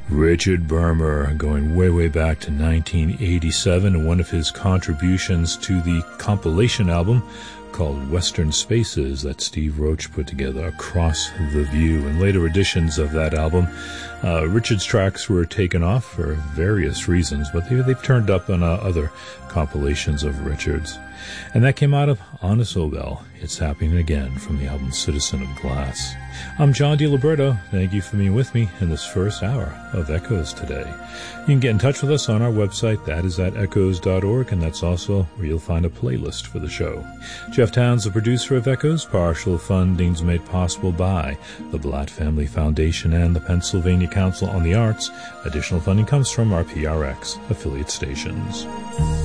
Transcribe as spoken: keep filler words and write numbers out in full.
Richard Bermer, going way, way back to nineteen eighty-seven, and one of his contributions to the compilation album called Western Spaces that Steve Roach put together, Across the View. And later editions of that album, uh, Richard's tracks were taken off for various reasons, but they, they've turned up on uh, other compilations of Richard's. And that came out of Honest Obel. It's Happening Again from the album Citizen of Glass. I'm John DiLiberto. Thank you for being with me in this first hour of Echoes today. You can get in touch with us on our website. That is at echoes dot org, and that's also where you'll find a playlist for the show. Jeff Towns, the producer of Echoes. Partial funding's made possible by the Blatt Family Foundation and the Pennsylvania Council on the Arts. Additional funding comes from our P R X affiliate stations.